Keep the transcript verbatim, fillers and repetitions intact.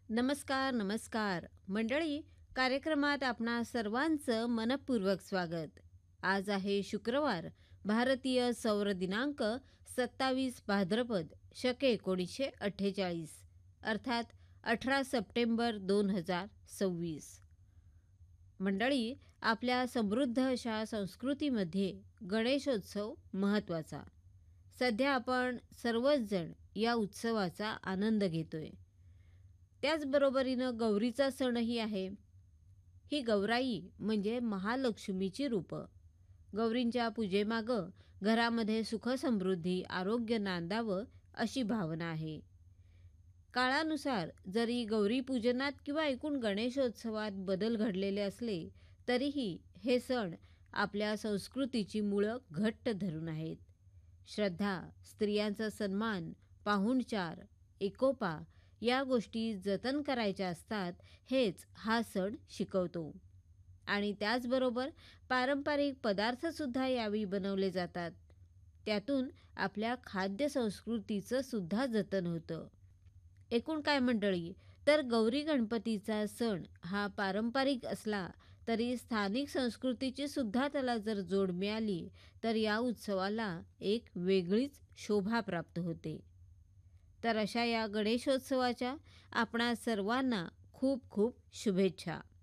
नमस्कार नमस्कार मंडळी. कार्यक्रमात आपणा सर्वांचं मनपूर्वक स्वागत. आज आहे शुक्रवार, भारतीय सौर दिनांक सत्तावीस भाद्रपद शके एकोणीसशे अठ्ठेचाळीस, अर्थात अठरा सप्टेंबर दोन हजार सव्वीस. मंडळी, आपल्या समृद्ध अशा संस्कृतीमध्ये गणेशोत्सव महत्त्वाचा. सध्या आपण सर्वच जण या उत्सवाचा आनंद घेतोय. त्याचबरोबरीनं गौरीचा सणही आहे. ही गौराई म्हणजे महालक्ष्मीची रूपं. गौरींच्या पूजेमागं घरामध्ये सुखसमृद्धी, आरोग्य नांदावं अशी भावना आहे. काळानुसार जरी गौरी पूजनात किंवा एकूण गणेशोत्सवात बदल घडलेले असले तरीही हे सण आपल्या संस्कृतीची मुळं घट्ट धरून आहेत. श्रद्धा, स्त्रियांचा सन्मान, पाहुणचार, एकोपा या गोष्टी जतन करायच्या असतात, हेच हा सण शिकवतो. आणि त्याचबरोबर पारंपरिक पदार्थसुद्धा यावेळी बनवले जातात. त्यातून आपल्या खाद्य संस्कृतीचं सुद्धा जतन होतं. एकूण काय मंडळी, तर गौरी गणपतीचा सण हा पारंपरिक असला तरी स्थानिक संस्कृतीची सुद्धा त्याला जर जोड मिळाली तर या उत्सवाला एक वेगळीच शोभा प्राप्त होते. तर अशा या गणेशोत्सवाच्या आपणा सर्वांना खूप खूप शुभेच्छा.